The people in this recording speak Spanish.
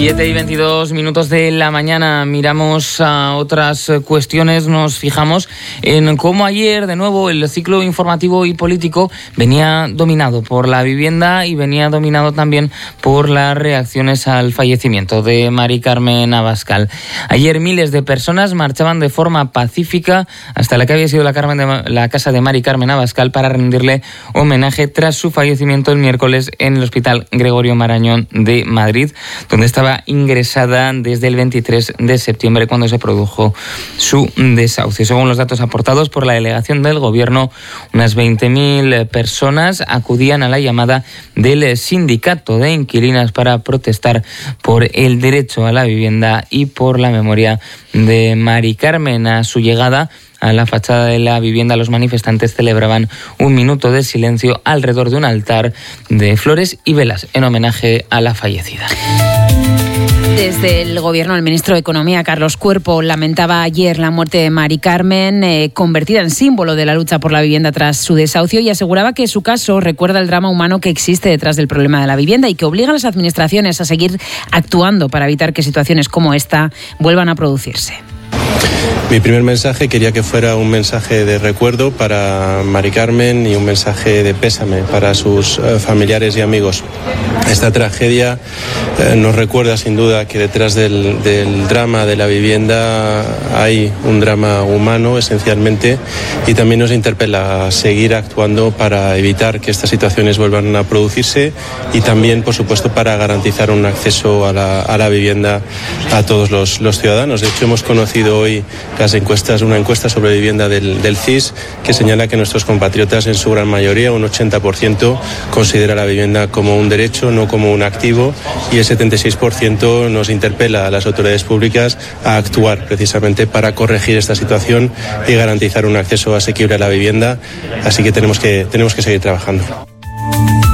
7:22 de la mañana, miramos a otras cuestiones, nos fijamos en cómo ayer de nuevo el ciclo informativo y político venía dominado por la vivienda y venía dominado también por las reacciones al fallecimiento de Mari Carmen Abascal. Ayer miles de personas marchaban de forma pacífica hasta la que había sido la casa de Mari Carmen Abascal para rendirle homenaje tras su fallecimiento el miércoles en el Hospital Gregorio Marañón de Madrid, donde estaba ingresada desde el 23 de septiembre cuando se produjo su desahucio. Según los datos aportados por la delegación del Gobierno, unas 20.000 personas acudían a la llamada del sindicato de inquilinas para protestar por el derecho a la vivienda y por la memoria de Mari Carmen. A su llegada a la fachada de la vivienda, los manifestantes celebraban un minuto de silencio alrededor de un altar de flores y velas en homenaje a la fallecida. Desde el Gobierno, el ministro de Economía, Carlos Cuerpo, lamentaba ayer la muerte de Mari Carmen, convertida en símbolo de la lucha por la vivienda tras su desahucio, y aseguraba que su caso recuerda el drama humano que existe detrás del problema de la vivienda y que obliga a las administraciones a seguir actuando para evitar que situaciones como esta vuelvan a producirse. Mi primer mensaje quería que fuera un mensaje de recuerdo para Mari Carmen y un mensaje de pésame para sus familiares y amigos. Esta tragedia nos recuerda sin duda que detrás del drama de la vivienda hay un drama humano esencialmente, y también nos interpela a seguir actuando para evitar que estas situaciones vuelvan a producirse y también, por supuesto, para garantizar un acceso a la vivienda a todos los ciudadanos. De hecho, hemos conocido hoy una encuesta sobre vivienda del CIS que señala que nuestros compatriotas, en su gran mayoría, un 80%, considera la vivienda como un derecho, no como un activo, y el 76% nos interpela a las autoridades públicas a actuar precisamente para corregir esta situación y garantizar un acceso asequible a la vivienda. Así que tenemos que seguir trabajando.